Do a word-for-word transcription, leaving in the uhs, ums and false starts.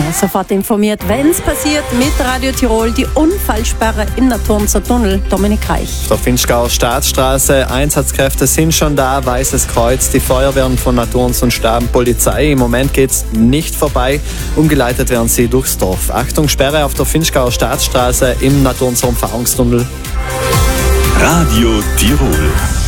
Sofort informiert, wenn es passiert, mit Radio Tirol, die Unfallsperre im Naturnzer Tunnel. Dominik Reich. Der Vinschgauer Staatsstraße, Einsatzkräfte sind schon da, Weißes Kreuz, die Feuerwehren von Naturns und Staben, Polizei. Im Moment geht's nicht vorbei. Umgeleitet werden sie durchs Dorf. Achtung, Sperre auf der Vinschgauer Staatsstraße im Naturnzer Umfahrungstunnel. Radio Tirol.